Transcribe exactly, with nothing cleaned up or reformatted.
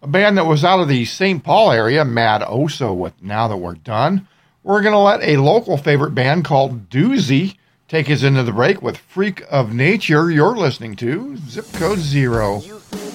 A band that was out of the Saint Paul area, Mad Oso, with Now That We're Done. We're going to let a local favorite band called Doozy take us into the break with Freak of Nature. You're listening to Zip Code Zero. You